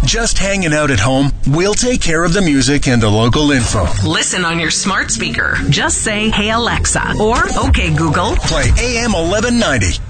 Just hanging out at home? We'll take care of the music and the local info. Listen on your smart speaker. Just say, "Hey Alexa," or "Okay Google." Play AM 1190.